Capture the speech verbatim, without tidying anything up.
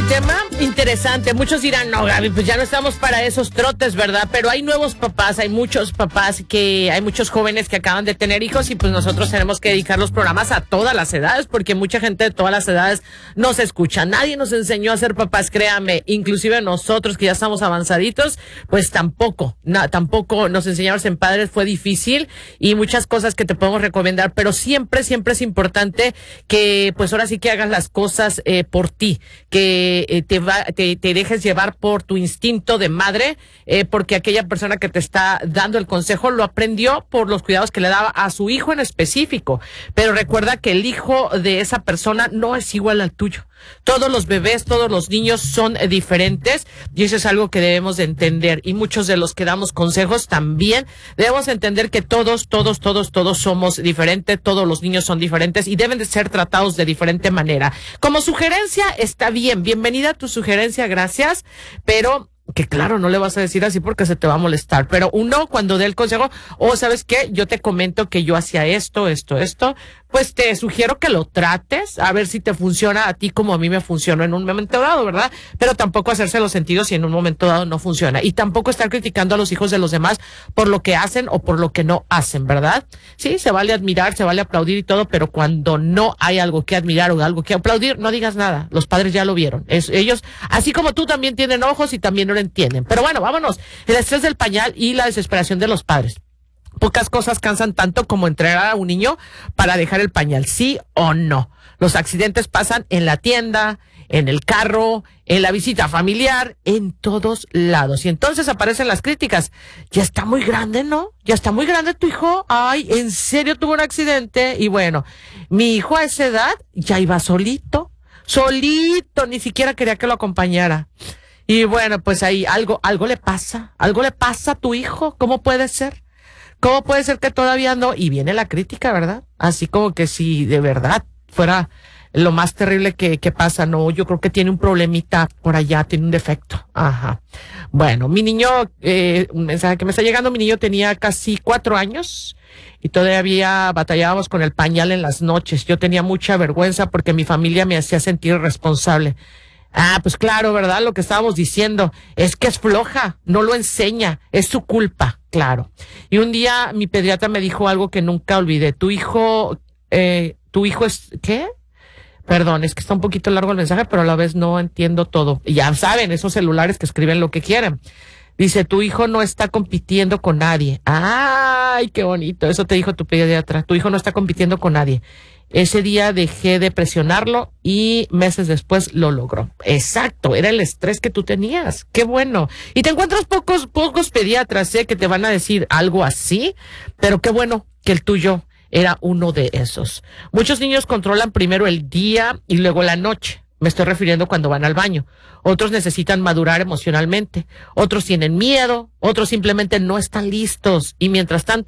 tema interesante. Muchos dirán, no, Gaby, pues ya no estamos para esos trotes, ¿verdad? Pero hay nuevos papás, hay muchos papás que, hay muchos jóvenes que acaban de tener hijos y pues nosotros tenemos que dedicar los programas a todas las edades, porque mucha gente de todas las edades nos escucha. Nadie nos enseñó a ser papás, créame, inclusive nosotros que ya estamos avanzaditos, pues tampoco, no, tampoco nos enseñaron a ser padres, fue difícil y muchas cosas que te podemos recomendar, pero siempre, siempre es importante que pues ahora sí que hagas las cosas eh, por ti, que eh, te, va, te, te dejes llevar por tu instinto de madre, eh, porque aquella persona que te está dando el consejo lo aprendió por los cuidados que le daba a su hijo en específico. Pero recuerda que el hijo de esa persona no es igual al tuyo. Todos los bebés, todos los niños son eh, diferentes y eso es algo que debemos de entender. Y muchos de los que damos consejos también debemos entender que todos, todos, todos, todos somos diferentes, todos los niños son diferentes y deben de ser tratados de diferente manera. Como sugerencia, está bien, bienvenida a tu sugerencia, gracias, pero que claro, no le vas a decir así porque se te va a molestar, pero uno cuando dé el consejo, o oh, ¿sabes qué? Yo te comento que yo hacía esto, esto, esto, pues te sugiero que lo trates, a ver si te funciona a ti como a mí me funcionó en un momento dado, ¿verdad? Pero tampoco hacerse los sentidos si en un momento dado no funciona. Y tampoco estar criticando a los hijos de los demás por lo que hacen o por lo que no hacen, ¿verdad? Sí, se vale admirar, se vale aplaudir y todo, pero cuando no hay algo que admirar o algo que aplaudir, no digas nada. Los padres ya lo vieron. Es, ellos, así como tú, también tienen ojos y también no lo entienden. Pero bueno, vámonos. El estrés del pañal y la desesperación de los padres. Pocas cosas cansan tanto como entregar a un niño para dejar el pañal, ¿sí o no? Los accidentes pasan en la tienda, en el carro, en la visita familiar, en todos lados. Y entonces aparecen las críticas. Ya está muy grande, ¿no? Ya está muy grande tu hijo. Ay, ¿en serio tuvo un accidente? Y bueno, mi hijo a esa edad ya iba solito, solito, ni siquiera quería que lo acompañara. Y bueno, pues ahí algo, algo le pasa, algo le pasa a tu hijo. ¿Cómo puede ser? ¿Cómo puede ser que todavía no? Y viene la crítica, ¿verdad? Así como que si de verdad fuera lo más terrible que, que pasa, no, yo creo que tiene un problemita por allá, tiene un defecto. Ajá. Bueno, mi niño, eh, un mensaje que me está llegando, mi niño tenía casi cuatro años y todavía batallábamos con el pañal en las noches. Yo tenía mucha vergüenza porque mi familia me hacía sentir responsable. Ah, pues claro, ¿verdad? Lo que estábamos diciendo es que es floja, no lo enseña, es su culpa, claro. Y un día mi pediatra me dijo algo que nunca olvidé. Tu hijo, eh, tu hijo es, ¿qué? Perdón, es que está un poquito largo el mensaje, pero a la vez no entiendo todo. Ya saben, esos celulares que escriben lo que quieren. Dice, tu hijo no está compitiendo con nadie. Ay, qué bonito. Eso te dijo tu pediatra. Tu hijo no está compitiendo con nadie. Ese día dejé de presionarlo y meses después lo logró. Exacto, era el estrés que tú tenías. Qué bueno. Y te encuentras pocos, pocos pediatras, ¿eh? Que te van a decir algo así, pero qué bueno que el tuyo era uno de esos. Muchos niños controlan primero el día y luego la noche. Me estoy refiriendo cuando van al baño. Otros necesitan madurar emocionalmente. Otros tienen miedo. Otros simplemente no están listos. Y mientras tanto,